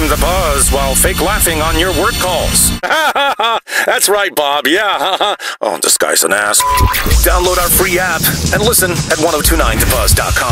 to buzz while fake laughing on your word calls. That's right, Bob, yeah. Oh, this guy's an ass. Download our free app and listen at 1029thebuzz.com.